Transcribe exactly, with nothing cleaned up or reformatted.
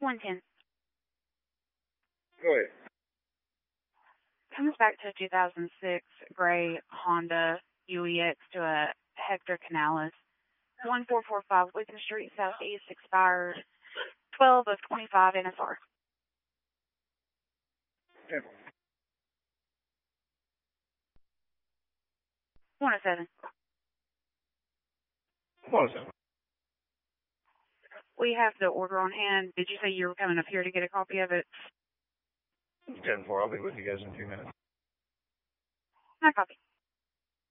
one ten. Go ahead. Comes back to a two thousand six gray Honda U E X to a Hector Canales. one four four five Wigan Street, Southeast, expired twelve of twenty-five N S R. ten. one oh seven. one oh seven. We have the order on hand. Did you say you were coming up here to get a copy of it? ten four. I'll be with you guys in a few minutes. My copy.